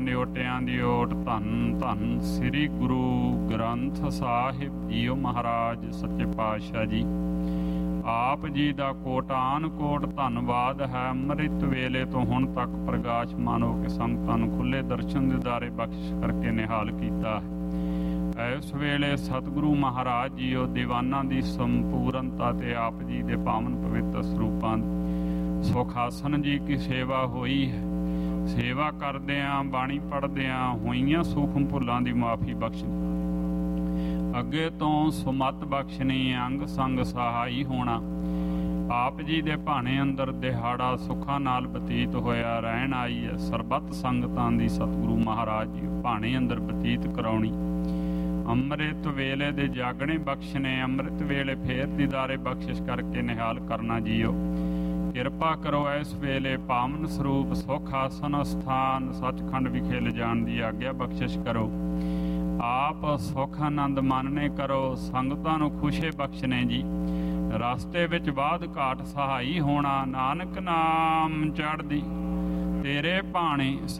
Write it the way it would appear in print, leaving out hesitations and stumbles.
ਨਿਓਟਿਆਂ ਦੀ ਓਟ। ਧੰਨ ਧੰਨ ਸ੍ਰੀ ਗੁਰੂ ਗ੍ਰੰਥ ਸਾਹਿਬ ਜੀਓ ਮਹਾਰਾਜ ਸੱਚੇ ਪਾਤਸ਼ਾਹ ਜੀ। ਆਪ ਜੀ ਦਾ ਕੋਟਾਨ ਕੋਟ ਧੰਨਵਾਦ ਹੈ। ਅੰਮ੍ਰਿਤ ਵੇਲੇ ਤੋਂ ਹੁਣ ਤੱਕ ਪ੍ਰਕਾਸ਼ਮਾਨ ਹੋ ਕੇ ਸੰਗਤਾਂ ਨੂੰ ਖੁੱਲ੍ਹੇ ਦਰਸ਼ਨ ਦਿਦਾਰੇ ਬਖਸ਼ ਕਰਕੇ ਨਿਹਾਲ ਕੀਤਾ ਹੈ। ਇਸ ਵੇਲੇ ਸਤਿਗੁਰੂ ਮਹਾਰਾਜ ਜੀਓ ਦੀਵਾਨਾਂ ਦੀ ਸੰਪੂਰਨਤਾ ਤੇ ਆਪ ਜੀ ਦੇ ਪਾਵਨ ਪਵਿੱਤਰ ਸਰੂਪਾਂ ਸੁਖ ਆਸਨ ਜੀ ਕੀ ਸੇਵਾ ਹੋਈ ਹੈ। ਸੇਵਾ ਕਰਦਿਆਂ ਬਾਣੀ ਪੜ੍ਹਦਿਆਂ ਹੋਈਆਂ ਸੂਖਮ ਭੁੱਲਾਂ ਦੀ ਮੁਆਫੀ ਬਖਸ਼ਣੀ, ਅੱਗੇ ਤੋਂ ਸੁਮਤ ਬਖਸ਼ਣੀ, ਅੰਗ ਸੰਗ ਸਹਾਈ ਹੋਣਾ। ਆਪ ਜੀ ਦੇ ਭਾਣੇ ਅੰਦਰ ਦਿਹਾੜਾ ਸੁੱਖਾਂ ਨਾਲ ਬਤੀਤ ਹੋਇਆ ਰਹਿਣ ਆਈ ਹੈ। ਸਰਬੱਤ ਸੰਗਤਾਂ ਦੀ ਸਤਿਗੁਰੂ ਮਹਾਰਾਜ ਜੀ ਭਾਣੇ ਅੰਦਰ ਬਤੀਤ ਕਰਾਉਣੀ। ਅੰਮ੍ਰਿਤ ਵੇਲੇ ਦੇ ਜਾਗਣੇ ਬਖਸ਼ਣੇ, ਅੰਮ੍ਰਿਤ ਵੇਲੇ ਫੇਰ ਦੀਦਾਰੇ ਬਖਸ਼ਿਸ਼ ਕਰਕੇ ਨਿਹਾਲ ਕਰਨਾ ਜੀਓ। ਕਿਰਪਾ ਕਰੋ ਇਸ ਵੇਲੇ ਪਾਵਨ ਸਰੂਪ ਸੁਖ ਆਸਨ ਸਥਾਨ ਸੱਚਖੰਡ ਵਿਖੇ ਲਿਜਾਣ ਦੀ ਆਗਿਆ ਬਖਸ਼ਿਸ਼ ਕਰੋ। ਆਪ ਸੁਖ ਆਨੰਦ ਮਾਨਣੇ ਕਰੋ, ਸੰਗਤਾਂ ਨੂੰ ਖੁਸ਼ੇ ਬਖਸ਼ਣੇ ਜੀ। ਰਸਤੇ ਵਿੱਚ ਬਾਧ ਘਾਟ ਸਹਾਈ ਹੋਣਾ, ਨਾਨਕ ਨਾਮ ਚੜ੍ਹਦੀ ਤੇਰੇ ਭਾਣੇ